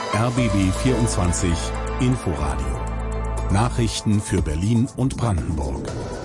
RBB 24 Inforadio. Nachrichten für Berlin und Brandenburg.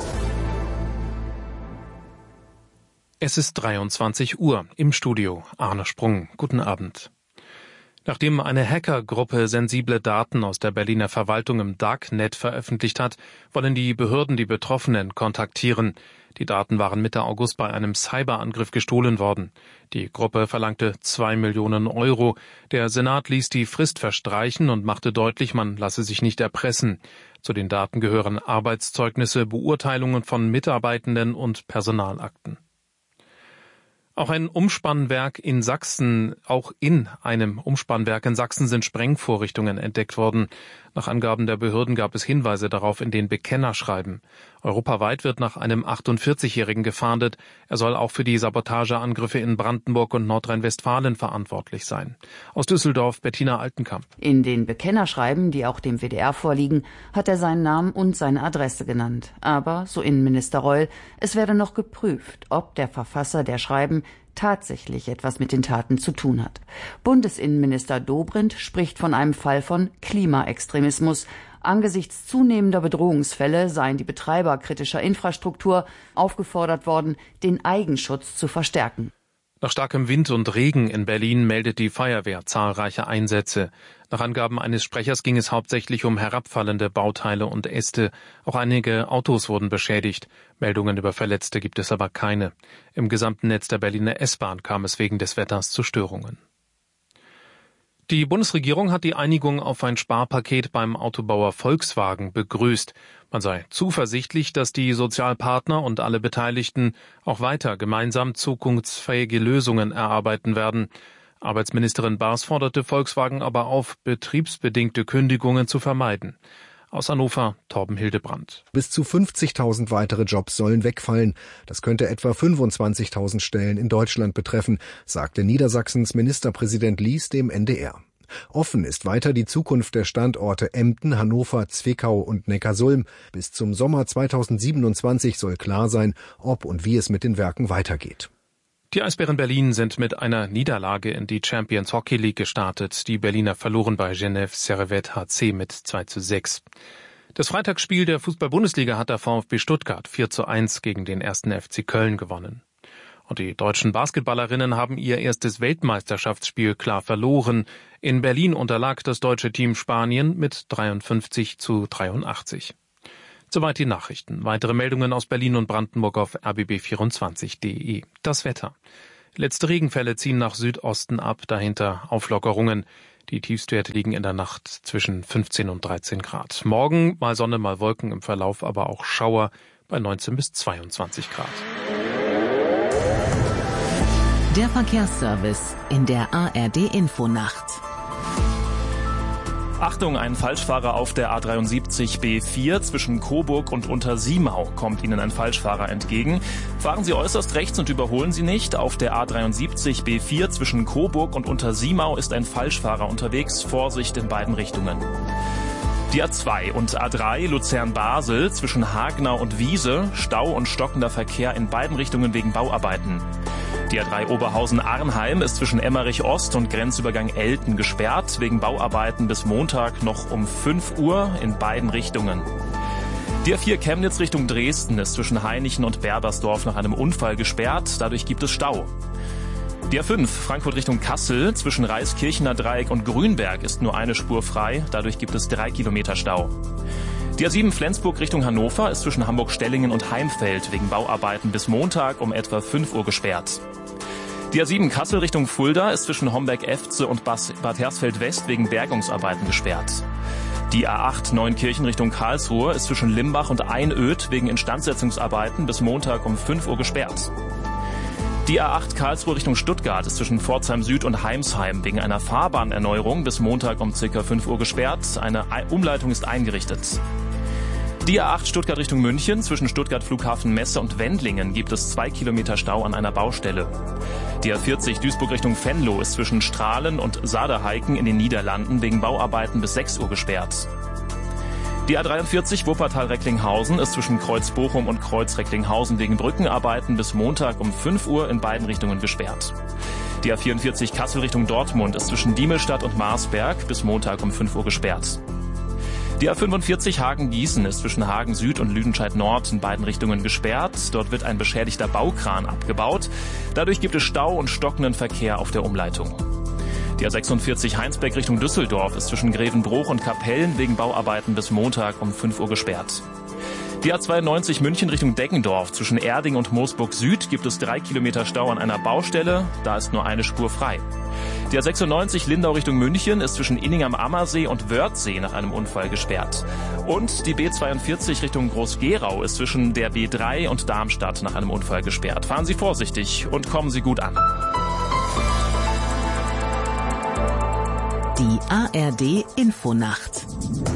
Es ist 23 Uhr. Im Studio Arne Sprung. Guten Abend. Nachdem eine Hackergruppe sensible Daten aus der Berliner Verwaltung im Darknet veröffentlicht hat, wollen die Behörden die Betroffenen kontaktieren. Die Daten waren Mitte August bei einem Cyberangriff gestohlen worden. Die Gruppe verlangte 2 Millionen Euro. Der Senat ließ die Frist verstreichen und machte deutlich, man lasse sich nicht erpressen. Zu den Daten gehören Arbeitszeugnisse, Beurteilungen von Mitarbeitenden und Personalakten. Auch in einem Umspannwerk in Sachsen sind Sprengvorrichtungen entdeckt worden. Nach Angaben der Behörden gab es Hinweise darauf in den Bekennerschreiben. Europaweit wird nach einem 48-Jährigen gefahndet. Er soll auch für die Sabotageangriffe in Brandenburg und Nordrhein-Westfalen verantwortlich sein. Aus Düsseldorf Bettina Altenkamp. In den Bekennerschreiben, die auch dem WDR vorliegen, hat er seinen Namen und seine Adresse genannt. Aber, so Innenminister Reul, es werde noch geprüft, ob der Verfasser der Schreiben tatsächlich etwas mit den Taten zu tun hat. Bundesinnenminister Dobrindt spricht von einem Fall von Klimaextremismus. Angesichts zunehmender Bedrohungsfälle seien die Betreiber kritischer Infrastruktur aufgefordert worden, den Eigenschutz zu verstärken. Nach starkem Wind und Regen in Berlin meldet die Feuerwehr zahlreiche Einsätze. Nach Angaben eines Sprechers ging es hauptsächlich um herabfallende Bauteile und Äste. Auch einige Autos wurden beschädigt. Meldungen über Verletzte gibt es aber keine. Im gesamten Netz der Berliner S-Bahn kam es wegen des Wetters zu Störungen. Die Bundesregierung hat die Einigung auf ein Sparpaket beim Autobauer Volkswagen begrüßt. Man sei zuversichtlich, dass die Sozialpartner und alle Beteiligten auch weiter gemeinsam zukunftsfähige Lösungen erarbeiten werden. Arbeitsministerin Baas forderte Volkswagen aber auf, betriebsbedingte Kündigungen zu vermeiden. Aus Hannover, Torben Hildebrandt. Bis zu 50.000 weitere Jobs sollen wegfallen. Das könnte etwa 25.000 Stellen in Deutschland betreffen, sagte Niedersachsens Ministerpräsident Lies dem NDR. Offen ist weiter die Zukunft der Standorte Emden, Hannover, Zwickau und Neckarsulm. Bis zum Sommer 2027 soll klar sein, ob und wie es mit den Werken weitergeht. Die Eisbären Berlin sind mit einer Niederlage in die Champions Hockey League gestartet. Die Berliner verloren bei Genève Servette HC mit 2:6. Das Freitagsspiel der Fußball-Bundesliga hat der VfB Stuttgart 4:1 gegen den 1. FC Köln gewonnen. Und die deutschen Basketballerinnen haben ihr erstes Weltmeisterschaftsspiel klar verloren. In Berlin unterlag das deutsche Team Spanien mit 53:83. Soweit die Nachrichten. Weitere Meldungen aus Berlin und Brandenburg auf rbb24.de. Das Wetter. Letzte Regenfälle ziehen nach Südosten ab, dahinter Auflockerungen. Die Tiefstwerte liegen in der Nacht zwischen 15 und 13 Grad. Morgen mal Sonne, mal Wolken im Verlauf, aber auch Schauer bei 19 bis 22 Grad. Der Verkehrsservice in der ARD-Infonacht. Achtung, ein Falschfahrer auf der A73 B4 zwischen Coburg und Untersiemau. Kommt Ihnen ein Falschfahrer entgegen? Fahren Sie äußerst rechts und überholen Sie nicht. Auf der A73 B4 zwischen Coburg und Untersiemau ist ein Falschfahrer unterwegs. Vorsicht in beiden Richtungen. Die A2 und A3 Luzern-Basel zwischen Hagenau und Wiese. Stau und stockender Verkehr in beiden Richtungen wegen Bauarbeiten. Die A3 Oberhausen-Arnheim ist zwischen Emmerich-Ost und Grenzübergang Elten gesperrt, wegen Bauarbeiten bis Montag noch um 5 Uhr in beiden Richtungen. Die A4 Chemnitz Richtung Dresden ist zwischen Hainichen und Berbersdorf nach einem Unfall gesperrt, dadurch gibt es Stau. Die A5 Frankfurt Richtung Kassel zwischen Reiskirchener Dreieck und Grünberg ist nur eine Spur frei, dadurch gibt es 3 Kilometer Stau. Die A7 Flensburg Richtung Hannover ist zwischen Hamburg-Stellingen und Heimfeld wegen Bauarbeiten bis Montag um etwa 5 Uhr gesperrt. Die A7 Kassel Richtung Fulda ist zwischen Homberg-Efze und Bad Hersfeld-West wegen Bergungsarbeiten gesperrt. Die A8 Neunkirchen Richtung Karlsruhe ist zwischen Limbach und Einöd wegen Instandsetzungsarbeiten bis Montag um 5 Uhr gesperrt. Die A8 Karlsruhe Richtung Stuttgart ist zwischen Pforzheim Süd und Heimsheim wegen einer Fahrbahnerneuerung bis Montag um ca. 5 Uhr gesperrt. Eine Umleitung ist eingerichtet. Die A8 Stuttgart Richtung München zwischen Stuttgart Flughafen Messe und Wendlingen gibt es 2 Kilometer Stau an einer Baustelle. Die A40 Duisburg Richtung Venlo ist zwischen Strahlen und Saderheiken in den Niederlanden wegen Bauarbeiten bis 6 Uhr gesperrt. Die A43 Wuppertal-Recklinghausen ist zwischen Kreuz-Bochum und Kreuz-Recklinghausen wegen Brückenarbeiten bis Montag um 5 Uhr in beiden Richtungen gesperrt. Die A44 Kassel Richtung Dortmund ist zwischen Diemelstadt und Marsberg bis Montag um 5 Uhr gesperrt. Die A45 Hagen-Gießen ist zwischen Hagen Süd und Lüdenscheid-Nord in beiden Richtungen gesperrt. Dort wird ein beschädigter Baukran abgebaut. Dadurch gibt es Stau und stockenden Verkehr auf der Umleitung. Die A46 Heinsberg Richtung Düsseldorf ist zwischen Grevenbruch und Kapellen wegen Bauarbeiten bis Montag um 5 Uhr gesperrt. Die A92 München Richtung Deggendorf zwischen Erding und Moosburg Süd gibt es 3 Kilometer Stau an einer Baustelle. Da ist nur eine Spur frei. Die A96 Lindau Richtung München ist zwischen Inning am Ammersee und Wörthsee nach einem Unfall gesperrt. Und die B42 Richtung Groß-Gerau ist zwischen der B3 und Darmstadt nach einem Unfall gesperrt. Fahren Sie vorsichtig und kommen Sie gut an. Die ARD Infonacht.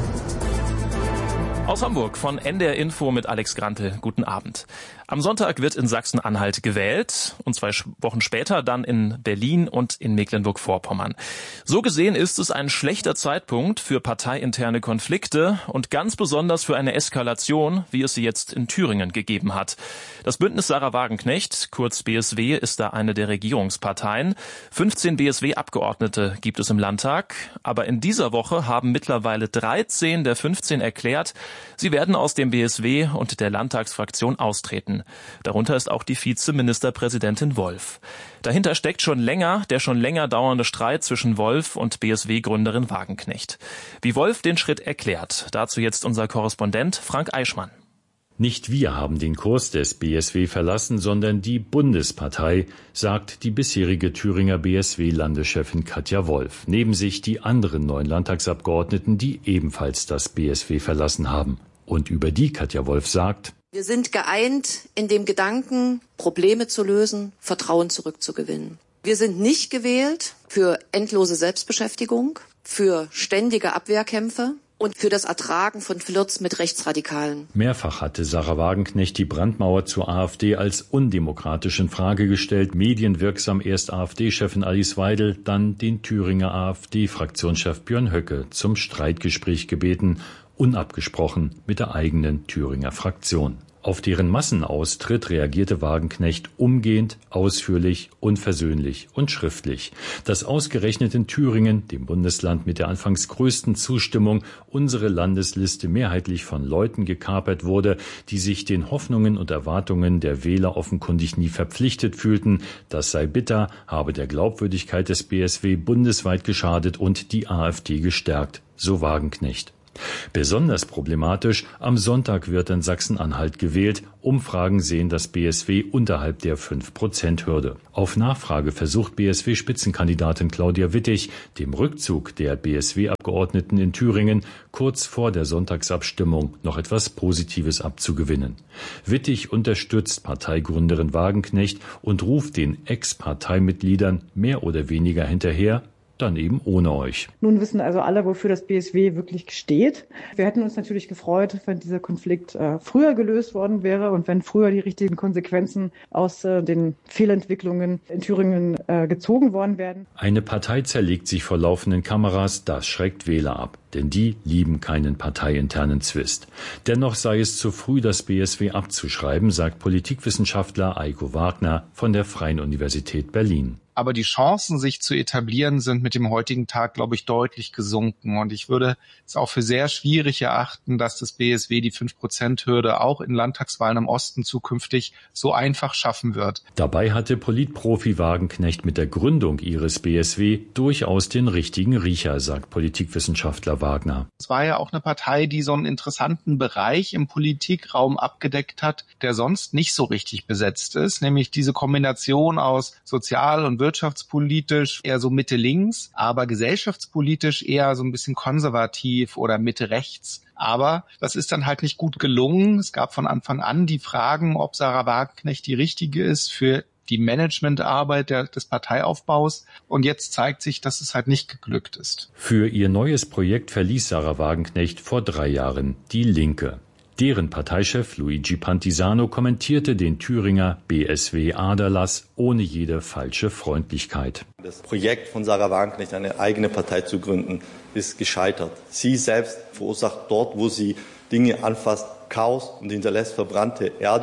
Aus Hamburg von NDR Info mit Alex Grantel. Guten Abend. Am Sonntag wird in Sachsen-Anhalt gewählt und 2 Wochen später dann in Berlin und in Mecklenburg-Vorpommern. So gesehen ist es ein schlechter Zeitpunkt für parteiinterne Konflikte und ganz besonders für eine Eskalation, wie es sie jetzt in Thüringen gegeben hat. Das Bündnis Sarah Wagenknecht, kurz BSW, ist da eine der Regierungsparteien. 15 BSW-Abgeordnete gibt es im Landtag, aber in dieser Woche haben mittlerweile 13 der 15 erklärt, sie werden aus dem BSW und der Landtagsfraktion austreten. Darunter ist auch die Vizeministerpräsidentin Wolf. Dahinter steckt der schon länger dauernde Streit zwischen Wolf und BSW-Gründerin Wagenknecht. Wie Wolf den Schritt erklärt, dazu jetzt unser Korrespondent Frank Eichmann. Nicht wir haben den Kurs des BSW verlassen, sondern die Bundespartei, sagt die bisherige Thüringer BSW-Landeschefin Katja Wolf. Neben sich die anderen 9 Landtagsabgeordneten, die ebenfalls das BSW verlassen haben. Und über die Katja Wolf sagt: Wir sind geeint in dem Gedanken, Probleme zu lösen, Vertrauen zurückzugewinnen. Wir sind nicht gewählt für endlose Selbstbeschäftigung, für ständige Abwehrkämpfe und für das Ertragen von Flirts mit Rechtsradikalen. Mehrfach hatte Sarah Wagenknecht die Brandmauer zur AfD als undemokratisch in Frage gestellt. Medienwirksam erst AfD-Chefin Alice Weidel, dann den Thüringer AfD-Fraktionschef Björn Höcke zum Streitgespräch gebeten, unabgesprochen mit der eigenen Thüringer Fraktion. Auf deren Massenaustritt reagierte Wagenknecht umgehend, ausführlich, unversöhnlich und schriftlich. Dass ausgerechnet in Thüringen, dem Bundesland mit der anfangs größten Zustimmung, unsere Landesliste mehrheitlich von Leuten gekapert wurde, die sich den Hoffnungen und Erwartungen der Wähler offenkundig nie verpflichtet fühlten, das sei bitter, habe der Glaubwürdigkeit des BSW bundesweit geschadet und die AfD gestärkt, so Wagenknecht. Besonders problematisch, am Sonntag wird in Sachsen-Anhalt gewählt. Umfragen sehen das BSW unterhalb der 5%-Hürde. Auf Nachfrage versucht BSW-Spitzenkandidatin Claudia Wittig, dem Rückzug der BSW-Abgeordneten in Thüringen kurz vor der Sonntagsabstimmung noch etwas Positives abzugewinnen. Wittig unterstützt Parteigründerin Wagenknecht und ruft den Ex-Parteimitgliedern mehr oder weniger hinterher: Dann eben ohne euch. Nun wissen also alle, wofür das BSW wirklich steht. Wir hätten uns natürlich gefreut, wenn dieser Konflikt früher gelöst worden wäre und wenn früher die richtigen Konsequenzen aus den Fehlentwicklungen in Thüringen gezogen worden wären. Eine Partei zerlegt sich vor laufenden Kameras, das schreckt Wähler ab. Denn die lieben keinen parteiinternen Zwist. Dennoch sei es zu früh, das BSW abzuschreiben, sagt Politikwissenschaftler Eiko Wagner von der Freien Universität Berlin. Aber die Chancen, sich zu etablieren, sind mit dem heutigen Tag, glaube ich, deutlich gesunken. Und ich würde es auch für sehr schwierig erachten, dass das BSW die 5%-Hürde auch in Landtagswahlen im Osten zukünftig so einfach schaffen wird. Dabei hatte Politprofi Wagenknecht mit der Gründung ihres BSW durchaus den richtigen Riecher, sagt Politikwissenschaftler Wagner. Es war ja auch eine Partei, die so einen interessanten Bereich im Politikraum abgedeckt hat, der sonst nicht so richtig besetzt ist, nämlich diese Kombination aus sozial- und wirtschaftspolitisch eher so Mitte-links, aber gesellschaftspolitisch eher so ein bisschen konservativ oder Mitte-rechts. Aber das ist dann halt nicht gut gelungen. Es gab von Anfang an die Fragen, ob Sarah Wagenknecht die richtige ist für die Managementarbeit des Parteiaufbaus. Und jetzt zeigt sich, dass es halt nicht geglückt ist. Für ihr neues Projekt verließ Sarah Wagenknecht vor 3 Jahren die Linke. Deren Parteichef Luigi Pantisano kommentierte den Thüringer BSW-Aderlass ohne jede falsche Freundlichkeit. Das Projekt von Sarah Wagenknecht, eine eigene Partei zu gründen, ist gescheitert. Sie selbst verursacht dort, wo sie Dinge anfasst, Chaos und hinterlässt verbrannte Erde.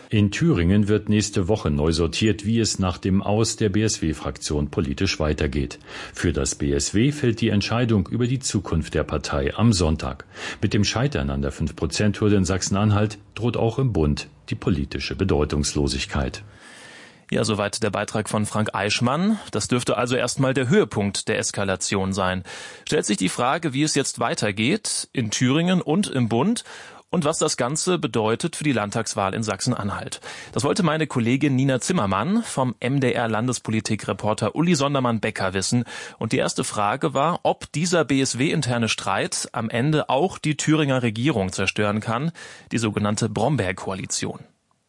In Thüringen wird nächste Woche neu sortiert, wie es nach dem Aus der BSW-Fraktion politisch weitergeht. Für das BSW fällt die Entscheidung über die Zukunft der Partei am Sonntag. Mit dem Scheitern an der 5%-Hürde in Sachsen-Anhalt droht auch im Bund die politische Bedeutungslosigkeit. Ja, soweit der Beitrag von Frank Eichmann. Das dürfte also erstmal der Höhepunkt der Eskalation sein. Stellt sich die Frage, wie es jetzt weitergeht in Thüringen und im Bund und was das Ganze bedeutet für die Landtagswahl in Sachsen-Anhalt. Das wollte meine Kollegin Nina Zimmermann vom MDR-Landespolitik-Reporter Uli Sondermann-Becker wissen. Und die erste Frage war, ob dieser BSW-interne Streit am Ende auch die Thüringer Regierung zerstören kann, die sogenannte Brombeer-Koalition.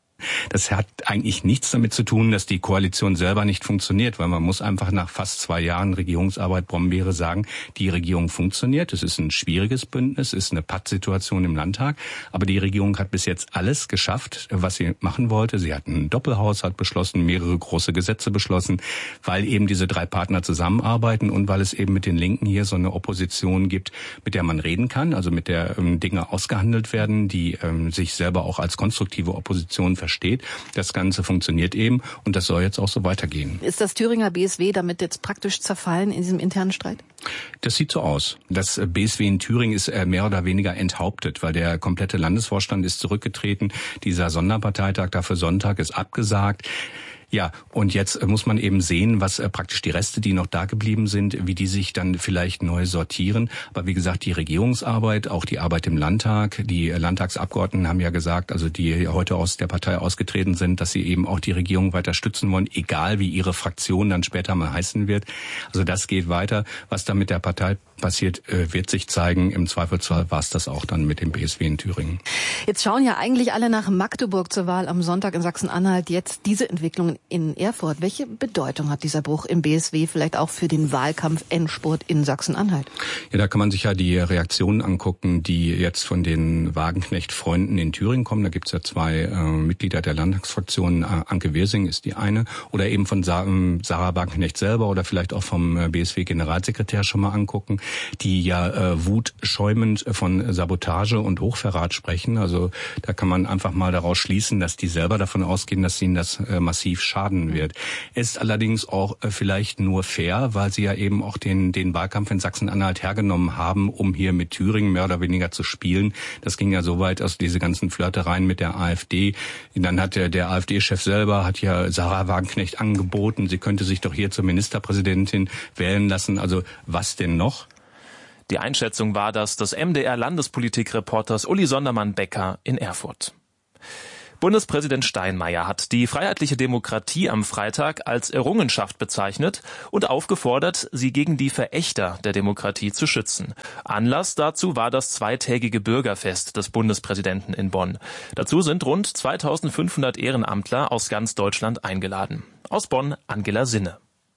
Das hat eigentlich nichts damit zu tun, dass die Koalition selber nicht funktioniert, weil man muss einfach nach fast 2 Jahren Regierungsarbeit Brombeere sagen, die Regierung funktioniert. Es ist ein schwieriges Bündnis, es ist eine Pattsituation im Landtag, aber die Regierung hat bis jetzt alles geschafft, was sie machen wollte. Sie hat einen Doppelhaushalt beschlossen, mehrere große Gesetze beschlossen, weil eben diese 3 Partner zusammenarbeiten und weil es eben mit den Linken hier so eine Opposition gibt, mit der man reden kann, also mit der Dinge ausgehandelt werden, die sich selber auch als konstruktive Opposition versteht. Das Ganze funktioniert eben und das soll jetzt auch so weitergehen. Ist das Thüringer BSW damit jetzt praktisch zerfallen in diesem internen Streit? Das sieht so aus. Das BSW in Thüringen ist mehr oder weniger enthauptet, weil der komplette Landesvorstand ist zurückgetreten. Dieser Sonderparteitag dafür Sonntag ist abgesagt. Ja, und jetzt muss man eben sehen, was praktisch die Reste, die noch da geblieben sind, wie die sich dann vielleicht neu sortieren. Aber wie gesagt, die Regierungsarbeit, auch die Arbeit im Landtag, die Landtagsabgeordneten haben ja gesagt, also die heute aus der Partei ausgetreten sind, dass sie eben auch die Regierung weiter stützen wollen, egal wie ihre Fraktion dann später mal heißen wird. Also das geht weiter. Was da mit der Partei passiert, wird sich zeigen. Im Zweifelsfall war es das auch dann mit dem BSW in Thüringen. Jetzt schauen ja eigentlich alle nach Magdeburg zur Wahl am Sonntag in Sachsen-Anhalt. Jetzt diese Entwicklungen in Erfurt. Welche Bedeutung hat dieser Bruch im BSW vielleicht auch für den Wahlkampf-Endspurt in Sachsen-Anhalt? Ja, da kann man sich ja die Reaktionen angucken, die jetzt von den Wagenknecht-Freunden in Thüringen kommen. Da gibt's ja 2 Mitglieder der Landtagsfraktion. Anke Wirsing ist die eine. Oder eben von Sarah Wagenknecht selber oder vielleicht auch vom BSW-Generalsekretär schon mal angucken, die ja wutschäumend von Sabotage und Hochverrat sprechen. Also da kann man einfach mal daraus schließen, dass die selber davon ausgehen, dass ihnen das massiv schaden wird. Ist allerdings auch vielleicht nur fair, weil sie ja eben auch den Wahlkampf in Sachsen-Anhalt hergenommen haben, um hier mit Thüringen mehr oder weniger zu spielen. Das ging ja so weit, also diese ganzen Flirtereien mit der AfD. Dann hat der AfD-Chef selber, hat ja Sarah Wagenknecht angeboten, sie könnte sich doch hier zur Ministerpräsidentin wählen lassen. Also was denn noch? Die Einschätzung war das des MDR-Landespolitik-Reporters Uli Sondermann-Becker in Erfurt. Bundespräsident Steinmeier hat die freiheitliche Demokratie am Freitag als Errungenschaft bezeichnet und aufgefordert, sie gegen die Verächter der Demokratie zu schützen. Anlass dazu war das 2-tägige Bürgerfest des Bundespräsidenten in Bonn. Dazu sind rund 2500 Ehrenamtler aus ganz Deutschland eingeladen. Aus Bonn, Angela Sinne.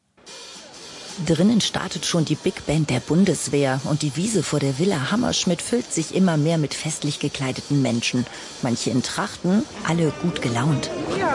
Drinnen startet schon die Big Band der Bundeswehr und die Wiese vor der Villa Hammerschmidt füllt sich immer mehr mit festlich gekleideten Menschen. Manche in Trachten, alle gut gelaunt.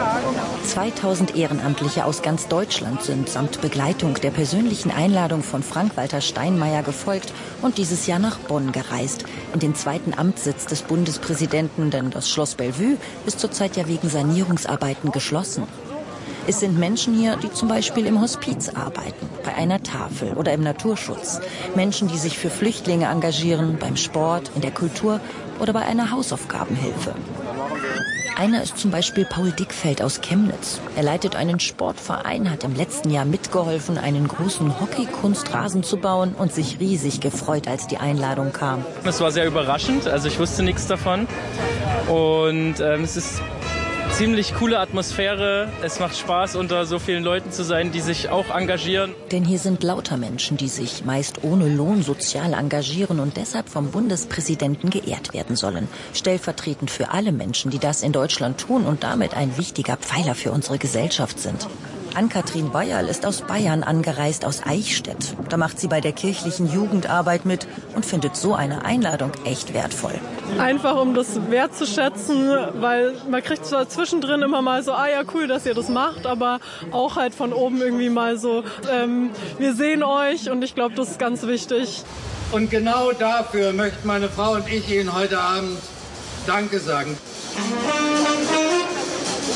2000 Ehrenamtliche aus ganz Deutschland sind samt Begleitung der persönlichen Einladung von Frank-Walter Steinmeier gefolgt und dieses Jahr nach Bonn gereist, in den 2. Amtssitz des Bundespräsidenten, denn das Schloss Bellevue ist zurzeit ja wegen Sanierungsarbeiten geschlossen. Es sind Menschen hier, die zum Beispiel im Hospiz arbeiten, bei einer Tafel oder im Naturschutz. Menschen, die sich für Flüchtlinge engagieren, beim Sport, in der Kultur oder bei einer Hausaufgabenhilfe. Einer ist zum Beispiel Paul Dickfeld aus Chemnitz. Er leitet einen Sportverein, hat im letzten Jahr mitgeholfen, einen großen Hockey-Kunstrasen zu bauen und sich riesig gefreut, als die Einladung kam. Es war sehr überraschend, also ich wusste nichts davon. Und es ist ziemlich coole Atmosphäre. Es macht Spaß, unter so vielen Leuten zu sein, die sich auch engagieren. Denn hier sind lauter Menschen, die sich meist ohne Lohn sozial engagieren und deshalb vom Bundespräsidenten geehrt werden sollen. Stellvertretend für alle Menschen, die das in Deutschland tun und damit ein wichtiger Pfeiler für unsere Gesellschaft sind. Ann-Kathrin Bayerl ist aus Bayern angereist, aus Eichstätt. Da macht sie bei der kirchlichen Jugendarbeit mit und findet so eine Einladung echt wertvoll. Einfach um das wertzuschätzen, weil man kriegt zwar zwischendrin immer mal so, ja cool, dass ihr das macht, aber auch halt von oben irgendwie mal so, wir sehen euch und ich glaube, das ist ganz wichtig. Und genau dafür möchten meine Frau und ich Ihnen heute Abend Danke sagen.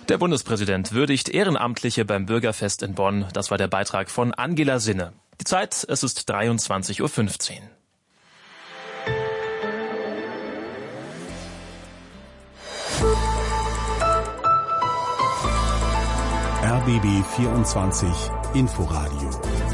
Der Bundespräsident würdigt Ehrenamtliche beim Bürgerfest in Bonn. Das war der Beitrag von Angela Sinne. Die Zeit, es ist 23:15 Uhr. RBB 24 Inforadio.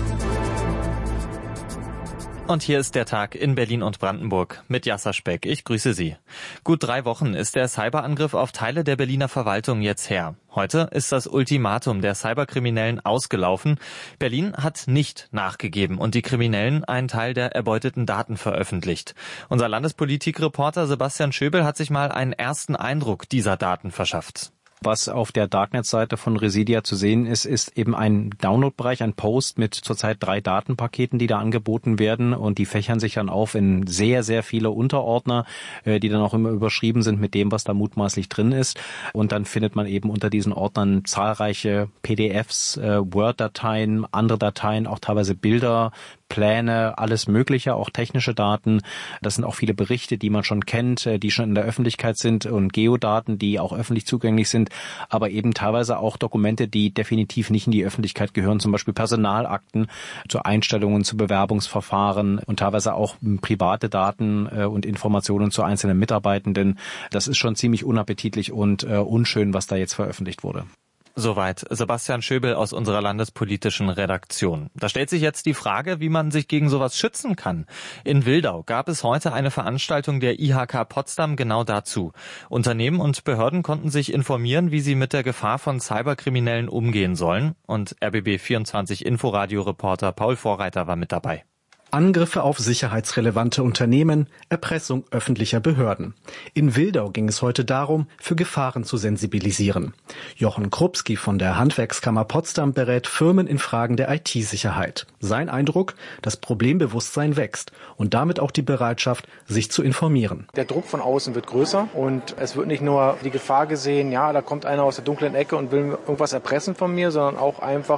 Und hier ist der Tag in Berlin und Brandenburg mit Jasser Speck. Ich grüße Sie. Gut 3 Wochen ist der Cyberangriff auf Teile der Berliner Verwaltung jetzt her. Heute ist das Ultimatum der Cyberkriminellen ausgelaufen. Berlin hat nicht nachgegeben und die Kriminellen einen Teil der erbeuteten Daten veröffentlicht. Unser Landespolitikreporter Sebastian Schöbel hat sich mal einen ersten Eindruck dieser Daten verschafft. Was auf der Darknet-Seite von Residia zu sehen ist, ist eben ein Download-Bereich, ein Post mit zurzeit 3 Datenpaketen, die da angeboten werden, und die fächern sich dann auf in sehr, sehr viele Unterordner, die dann auch immer überschrieben sind mit dem, was da mutmaßlich drin ist. Und dann findet man eben unter diesen Ordnern zahlreiche PDFs, Word-Dateien, andere Dateien, auch teilweise Bilder, Pläne, alles Mögliche, auch technische Daten. Das sind auch viele Berichte, die man schon kennt, die schon in der Öffentlichkeit sind, und Geodaten, die auch öffentlich zugänglich sind, aber eben teilweise auch Dokumente, die definitiv nicht in die Öffentlichkeit gehören, zum Beispiel Personalakten zu Einstellungen, zu Bewerbungsverfahren und teilweise auch private Daten und Informationen zu einzelnen Mitarbeitenden. Das ist schon ziemlich unappetitlich und unschön, was da jetzt veröffentlicht wurde. Soweit Sebastian Schöbel aus unserer landespolitischen Redaktion. Da stellt sich jetzt die Frage, wie man sich gegen sowas schützen kann. In Wildau gab es heute eine Veranstaltung der IHK Potsdam genau dazu. Unternehmen und Behörden konnten sich informieren, wie sie mit der Gefahr von Cyberkriminellen umgehen sollen. Und RBB 24 Inforadio-Reporter Paul Vorreiter war mit dabei. Angriffe auf sicherheitsrelevante Unternehmen, Erpressung öffentlicher Behörden. In Wildau ging es heute darum, für Gefahren zu sensibilisieren. Jochen Krupski von der Handwerkskammer Potsdam berät Firmen in Fragen der IT-Sicherheit. Sein Eindruck: Das Problembewusstsein wächst und damit auch die Bereitschaft, sich zu informieren. Der Druck von außen wird größer und es wird nicht nur die Gefahr gesehen, ja, da kommt einer aus der dunklen Ecke und will irgendwas erpressen von mir, sondern auch einfach,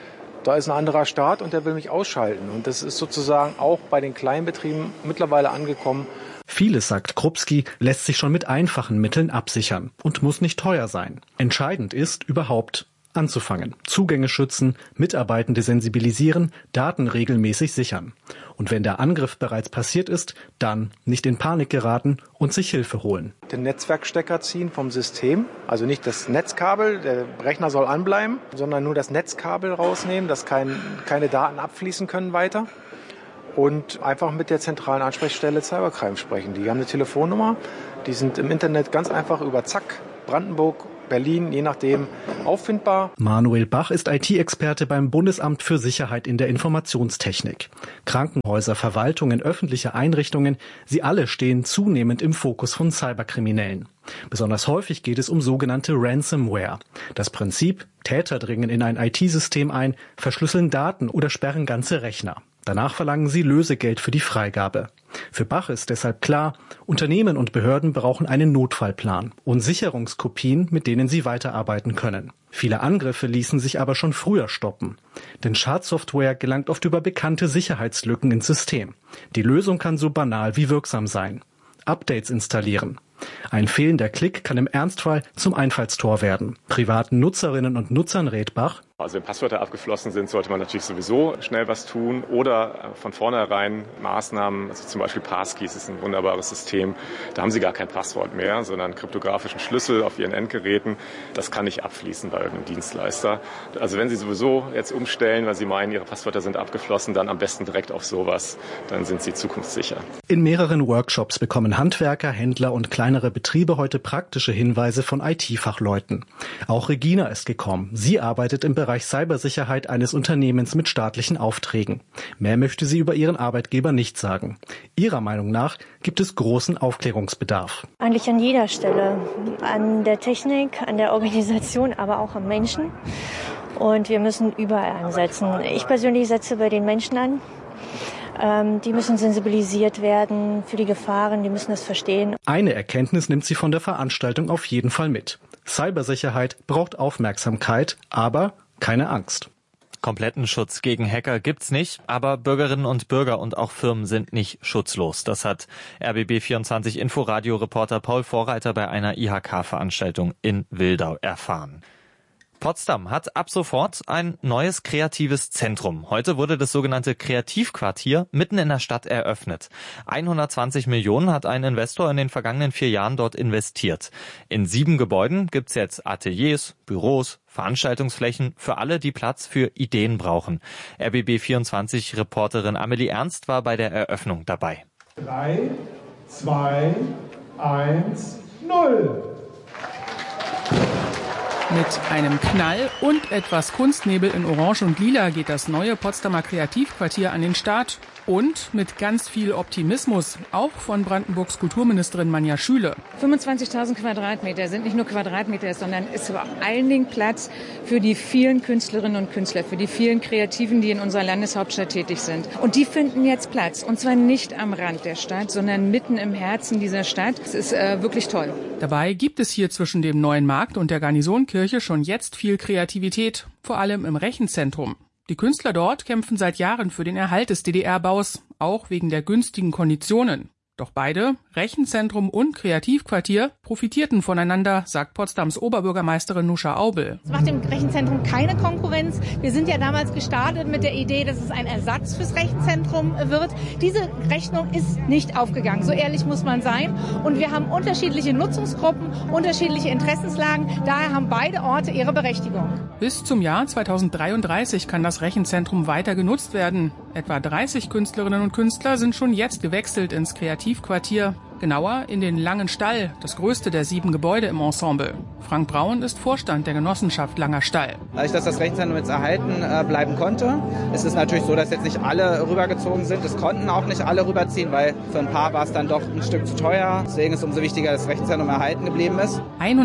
da ist ein anderer Staat und der will mich ausschalten. Und das ist sozusagen auch bei den Kleinbetrieben mittlerweile angekommen. Vieles, sagt Krupski, lässt sich schon mit einfachen Mitteln absichern und muss nicht teuer sein. Entscheidend ist, überhaupt anzufangen. Zugänge schützen, Mitarbeitende sensibilisieren, Daten regelmäßig sichern. Und wenn der Angriff bereits passiert ist, dann nicht in Panik geraten und sich Hilfe holen. Den Netzwerkstecker ziehen vom System, also nicht das Netzkabel, der Rechner soll anbleiben, sondern nur das Netzkabel rausnehmen, dass keine Daten abfließen können weiter. Und einfach mit der zentralen Ansprechstelle Cybercrime sprechen. Die haben eine Telefonnummer, die sind im Internet ganz einfach über Zack, Brandenburg, Berlin, je nachdem, auffindbar. Manuel Bach ist IT-Experte beim Bundesamt für Sicherheit in der Informationstechnik. Krankenhäuser, Verwaltungen, öffentliche Einrichtungen, sie alle stehen zunehmend im Fokus von Cyberkriminellen. Besonders häufig geht es um sogenannte Ransomware. Das Prinzip: Täter dringen in ein IT-System ein, verschlüsseln Daten oder sperren ganze Rechner. Danach verlangen sie Lösegeld für die Freigabe. Für Bach ist deshalb klar, Unternehmen und Behörden brauchen einen Notfallplan und Sicherungskopien, mit denen sie weiterarbeiten können. Viele Angriffe ließen sich aber schon früher stoppen. Denn Schadsoftware gelangt oft über bekannte Sicherheitslücken ins System. Die Lösung kann so banal wie wirksam sein: Updates installieren. Ein fehlender Klick kann im Ernstfall zum Einfallstor werden. Privaten Nutzerinnen und Nutzern rät Bach: Also wenn Passwörter abgeflossen sind, sollte man natürlich sowieso schnell was tun oder von vornherein Maßnahmen, also zum Beispiel Passkeys ist ein wunderbares System. Da haben Sie gar kein Passwort mehr, sondern einen kryptografischen Schlüssel auf Ihren Endgeräten. Das kann nicht abfließen bei irgendeinem Dienstleister. Also wenn Sie sowieso jetzt umstellen, weil Sie meinen, Ihre Passwörter sind abgeflossen, dann am besten direkt auf sowas. Dann sind Sie zukunftssicher. In mehreren Workshops bekommen Handwerker, Händler und kleinere Betriebe heute praktische Hinweise von IT-Fachleuten. Auch Regina ist gekommen. Sie arbeitet im Bereich Cybersicherheit eines Unternehmens mit staatlichen Aufträgen. Mehr möchte sie über ihren Arbeitgeber nicht sagen. Ihrer Meinung nach gibt es großen Aufklärungsbedarf. Eigentlich an jeder Stelle. An der Technik, an der Organisation, aber auch am Menschen. Und wir müssen überall ansetzen. Ich persönlich setze bei den Menschen an. Die müssen sensibilisiert werden für die Gefahren, die müssen das verstehen. Eine Erkenntnis nimmt sie von der Veranstaltung auf jeden Fall mit. Cybersicherheit braucht Aufmerksamkeit, aber keine Angst. Kompletten Schutz gegen Hacker gibt's nicht, aber Bürgerinnen und Bürger und auch Firmen sind nicht schutzlos. Das hat RBB24 Inforadio-Reporter Paul Vorreiter bei einer IHK-Veranstaltung in Wildau erfahren. Potsdam hat ab sofort ein neues kreatives Zentrum. Heute wurde das sogenannte Kreativquartier mitten in der Stadt eröffnet. 120 Millionen hat ein Investor in den vergangenen 4 Jahren dort investiert. In 7 Gebäuden gibt's jetzt Ateliers, Büros, Veranstaltungsflächen für alle, die Platz für Ideen brauchen. RBB24-Reporterin Amelie Ernst war bei der Eröffnung dabei. 3, 2, 1, 0. Mit einem Knall und etwas Kunstnebel in Orange und Lila geht das neue Potsdamer Kreativquartier an den Start. Und mit ganz viel Optimismus, auch von Brandenburgs Kulturministerin Manja Schüle. 25.000 Quadratmeter sind nicht nur Quadratmeter, sondern ist vor allen Dingen Platz für die vielen Künstlerinnen und Künstler, für die vielen Kreativen, die in unserer Landeshauptstadt tätig sind. Und die finden jetzt Platz. Und zwar nicht am Rand der Stadt, sondern mitten im Herzen dieser Stadt. Es ist wirklich toll. Dabei gibt es hier zwischen dem Neuen Markt und der Garnisonkirche schon jetzt viel Kreativität, vor allem im Rechenzentrum. Die Künstler dort kämpfen seit Jahren für den Erhalt des DDR-Baus, auch wegen der günstigen Konditionen. Doch beide, Rechenzentrum und Kreativquartier, profitierten voneinander, sagt Potsdams Oberbürgermeisterin Nuscha Aubel. Es macht dem Rechenzentrum keine Konkurrenz. Wir sind ja damals gestartet mit der Idee, dass es ein Ersatz fürs Rechenzentrum wird. Diese Rechnung ist nicht aufgegangen, so ehrlich muss man sein. Und wir haben unterschiedliche Nutzungsgruppen, unterschiedliche Interessenslagen. Daher haben beide Orte ihre Berechtigung. Bis zum Jahr 2033 kann das Rechenzentrum weiter genutzt werden. Etwa 30 Künstlerinnen und Künstler sind schon jetzt gewechselt ins Kreativquartier. Genauer in den Langen Stall, das größte der 7 Gebäude im Ensemble. Frank Braun ist Vorstand der Genossenschaft Langer Stall. Dadurch, dass das Rechenzentrum jetzt erhalten bleiben konnte, ist es natürlich so, dass jetzt nicht alle rübergezogen sind. Es konnten auch nicht alle rüberziehen, weil für ein paar war es dann doch ein Stück zu teuer. Deswegen ist es umso wichtiger, dass das Rechenzentrum erhalten geblieben ist.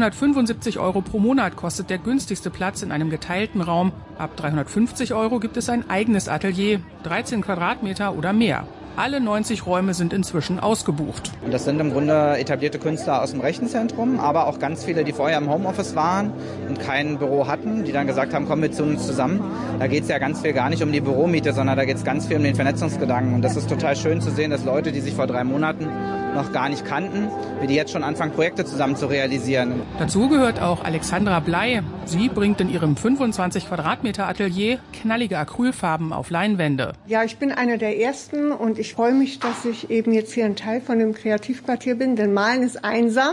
175 € pro Monat kostet der günstigste Platz in einem geteilten Raum. Ab 350 € gibt es ein eigenes Atelier, 13 Quadratmeter oder mehr. Alle 90 Räume sind inzwischen ausgebucht. Und das sind im Grunde etablierte Künstler aus dem Rechenzentrum, aber auch ganz viele, die vorher im Homeoffice waren und kein Büro hatten, die dann gesagt haben, kommen wir zu uns zusammen. Da geht es ja ganz viel gar nicht um die Büromiete, sondern da geht es ganz viel um den Vernetzungsgedanken. Und das ist total schön zu sehen, dass Leute, die sich vor 3 Monaten noch gar nicht kannten, wie die jetzt schon anfangen, Projekte zusammen zu realisieren. Dazu gehört auch Alexandra Blei. Sie bringt in ihrem 25 Quadratmeter Atelier knallige Acrylfarben auf Leinwände. Ja, ich bin eine der Ersten und ich freue mich, dass ich eben jetzt hier ein Teil von dem Kreativquartier bin, denn Malen ist einsam.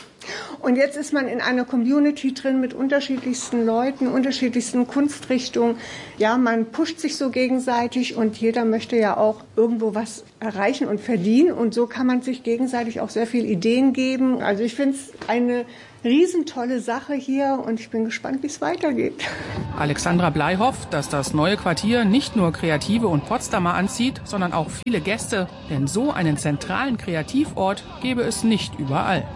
Und jetzt ist man in einer Community drin mit unterschiedlichsten Leuten, unterschiedlichsten Kunstrichtungen. Ja, man pusht sich so gegenseitig und jeder möchte ja auch irgendwo was erreichen und verdienen. Und so kann man sich gegenseitig auch sehr viel Ideen geben. Also ich finde es eine riesentolle Sache hier und ich bin gespannt, wie es weitergeht. Alexandra Blei hofft, dass das neue Quartier nicht nur Kreative und Potsdamer anzieht, sondern auch viele Gäste. Denn so einen zentralen Kreativort gäbe es nicht überall.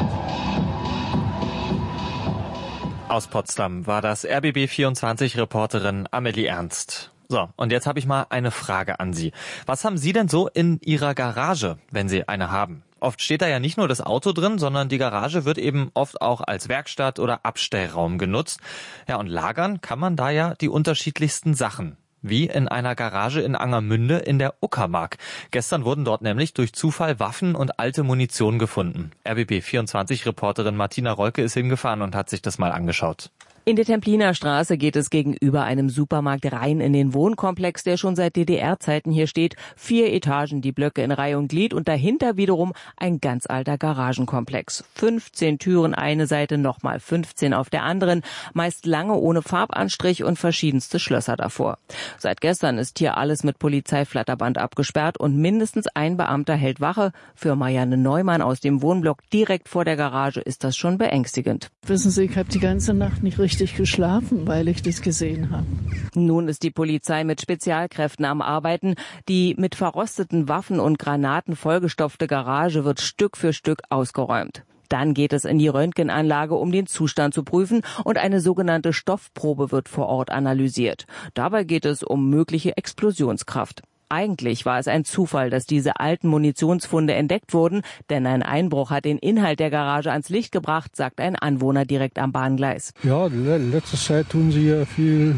Aus Potsdam war das RBB24-Reporterin Amelie Ernst. So, und jetzt habe ich mal eine Frage an Sie. Was haben Sie denn so in Ihrer Garage, wenn Sie eine haben? Oft steht da ja nicht nur das Auto drin, sondern die Garage wird eben oft auch als Werkstatt oder Abstellraum genutzt. Ja, und lagern kann man da ja die unterschiedlichsten Sachen. Wie in einer Garage in Angermünde in der Uckermark. Gestern wurden dort nämlich durch Zufall Waffen und alte Munition gefunden. RBB24-Reporterin Martina Rolke ist hingefahren und hat sich das mal angeschaut. In der Templiner Straße geht es gegenüber einem Supermarkt rein in den Wohnkomplex, der schon seit DDR-Zeiten hier steht. 4 Etagen, die Blöcke in Reihe und Glied und dahinter wiederum ein ganz alter Garagenkomplex. 15 Türen eine Seite, nochmal 15 auf der anderen, meist lange ohne Farbanstrich und verschiedenste Schlösser davor. Seit gestern ist hier alles mit Polizeiflatterband abgesperrt und mindestens ein Beamter hält Wache. Für Marianne Neumann aus dem Wohnblock direkt vor der Garage ist das schon beängstigend. Wissen Sie, ich habe die ganze Nacht nicht richtig geschlafen, weil ich das gesehen habe. Nun ist die Polizei mit Spezialkräften am Arbeiten. Die mit verrosteten Waffen und Granaten vollgestopfte Garage wird Stück für Stück ausgeräumt. Dann geht es in die Röntgenanlage, um den Zustand zu prüfen, und eine sogenannte Stoffprobe wird vor Ort analysiert. Dabei geht es um mögliche Explosionskraft. Eigentlich war es ein Zufall, dass diese alten Munitionsfunde entdeckt wurden, denn ein Einbruch hat den Inhalt der Garage ans Licht gebracht, sagt ein Anwohner direkt am Bahngleis. Ja, letzte Zeit tun sie ja viel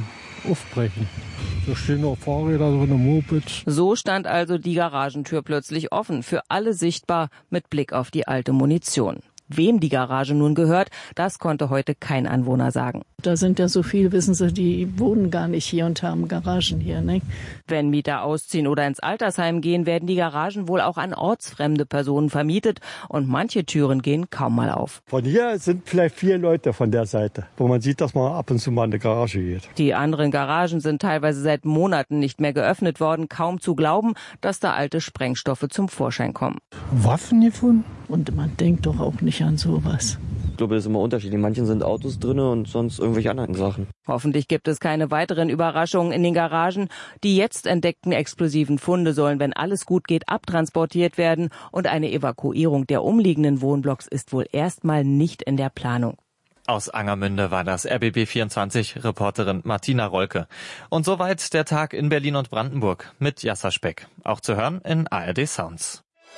aufbrechen. Da stehen noch Fahrräder drin, Mopeds. So stand also die Garagentür plötzlich offen, für alle sichtbar, mit Blick auf die alte Munition. Wem die Garage nun gehört, das konnte heute kein Anwohner sagen. Da sind ja so viele, wissen Sie, die wohnen gar nicht hier und haben Garagen hier. Ne? Wenn Mieter ausziehen oder ins Altersheim gehen, werden die Garagen wohl auch an ortsfremde Personen vermietet und manche Türen gehen kaum mal auf. Von hier sind vielleicht 4 Leute von der Seite, wo man sieht, dass man ab und zu mal in die Garage geht. Die anderen Garagen sind teilweise seit Monaten nicht mehr geöffnet worden. Kaum zu glauben, dass da alte Sprengstoffe zum Vorschein kommen. Waffen gefunden? Und man denkt doch auch nicht an sowas. Ich glaube, das ist immer unterschiedlich. Manchen sind Autos drin und sonst irgendwelche anderen Sachen. Hoffentlich gibt es keine weiteren Überraschungen in den Garagen. Die jetzt entdeckten explosiven Funde sollen, wenn alles gut geht, abtransportiert werden. Und eine Evakuierung der umliegenden Wohnblocks ist wohl erstmal nicht in der Planung. Aus Angermünde war das RBB24-Reporterin Martina Rolke. Und soweit der Tag in Berlin und Brandenburg mit Jasser Speck. Auch zu hören in ARD Sounds.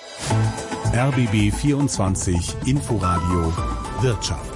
RBB 24 Inforadio Wirtschaft.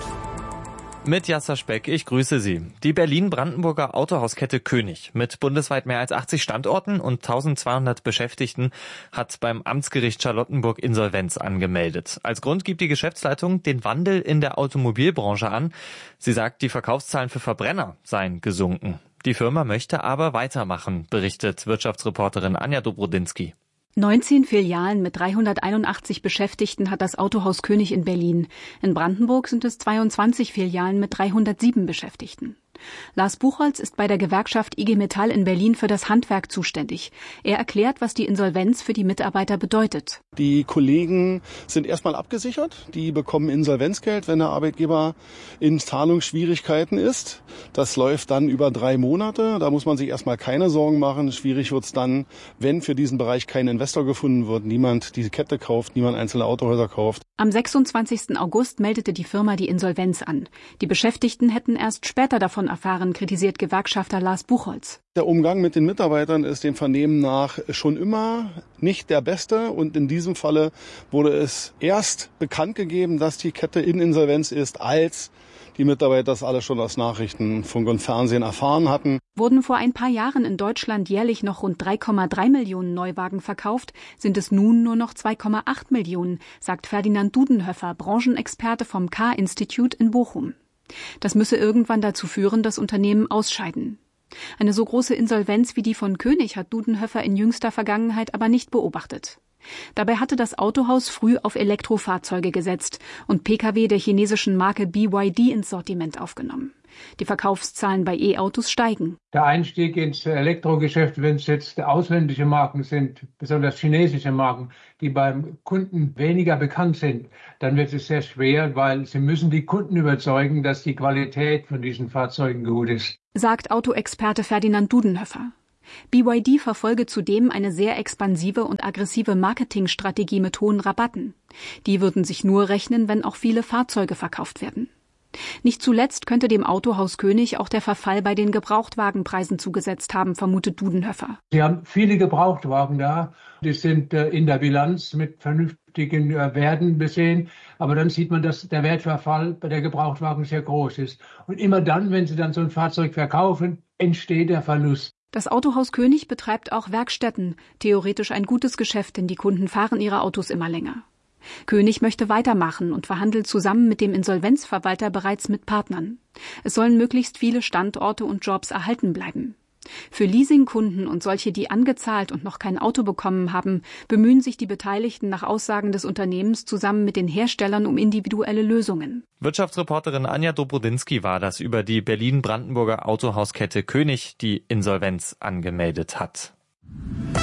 Mit Jasser Speck, ich grüße Sie. Die Berlin-Brandenburger Autohauskette König mit bundesweit mehr als 80 Standorten und 1200 Beschäftigten hat beim Amtsgericht Charlottenburg Insolvenz angemeldet. Als Grund gibt die Geschäftsleitung den Wandel in der Automobilbranche an. Sie sagt, die Verkaufszahlen für Verbrenner seien gesunken. Die Firma möchte aber weitermachen, berichtet Wirtschaftsreporterin Anja Dobrodinsky. 19 Filialen mit 381 Beschäftigten hat das Autohaus König in Berlin. In Brandenburg sind es 22 Filialen mit 307 Beschäftigten. Lars Buchholz ist bei der Gewerkschaft IG Metall in Berlin für das Handwerk zuständig. Er erklärt, was die Insolvenz für die Mitarbeiter bedeutet. Die Kollegen sind erstmal abgesichert. Die bekommen Insolvenzgeld, wenn der Arbeitgeber in Zahlungsschwierigkeiten ist. Das läuft dann über 3 Monate. Da muss man sich erstmal keine Sorgen machen. Schwierig wird es dann, wenn für diesen Bereich kein Investor gefunden wird, niemand diese Kette kauft, niemand einzelne Autohäuser kauft. Am 26. August meldete die Firma die Insolvenz an. Die Beschäftigten hätten erst später davon erfahren, kritisiert Gewerkschafter Lars Buchholz. Der Umgang mit den Mitarbeitern ist dem Vernehmen nach schon immer nicht der beste. Und in diesem Falle wurde es erst bekannt gegeben, dass die Kette in Insolvenz ist, als die Mitarbeiter das alle schon aus Nachrichten, Funk und Fernsehen erfahren hatten. Wurden vor ein paar Jahren in Deutschland jährlich noch rund 3,3 Millionen Neuwagen verkauft, sind es nun nur noch 2,8 Millionen, sagt Ferdinand Dudenhöfer, Branchenexperte vom K-Institut in Bochum. Das müsse irgendwann dazu führen, dass Unternehmen ausscheiden. Eine so große Insolvenz wie die von König hat Dudenhöfer in jüngster Vergangenheit aber nicht beobachtet. Dabei hatte das Autohaus früh auf Elektrofahrzeuge gesetzt und Pkw der chinesischen Marke BYD ins Sortiment aufgenommen. Die Verkaufszahlen bei E-Autos steigen. Der Einstieg ins Elektrogeschäft, wenn es jetzt ausländische Marken sind, besonders chinesische Marken, die beim Kunden weniger bekannt sind, dann wird es sehr schwer, weil sie müssen die Kunden überzeugen, dass die Qualität von diesen Fahrzeugen gut ist. Sagt Autoexperte Ferdinand Dudenhöfer. BYD verfolge zudem eine sehr expansive und aggressive Marketingstrategie mit hohen Rabatten. Die würden sich nur rechnen, wenn auch viele Fahrzeuge verkauft werden. Nicht zuletzt könnte dem Autohaus König auch der Verfall bei den Gebrauchtwagenpreisen zugesetzt haben, vermutet Dudenhöfer. Sie haben viele Gebrauchtwagen da, die sind in der Bilanz mit vernünftigen Werten besehen, aber dann sieht man, dass der Wertverfall bei der Gebrauchtwagen sehr groß ist. Und immer dann, wenn Sie dann so ein Fahrzeug verkaufen, entsteht der Verlust. Das Autohaus König betreibt auch Werkstätten, theoretisch ein gutes Geschäft, denn die Kunden fahren ihre Autos immer länger. König möchte weitermachen und verhandelt zusammen mit dem Insolvenzverwalter bereits mit Partnern. Es sollen möglichst viele Standorte und Jobs erhalten bleiben. Für Leasingkunden und solche, die angezahlt und noch kein Auto bekommen haben, bemühen sich die Beteiligten nach Aussagen des Unternehmens zusammen mit den Herstellern um individuelle Lösungen. Wirtschaftsreporterin Anja Dobrodinsky war das über die Berlin-Brandenburger Autohauskette König, die Insolvenz angemeldet hat.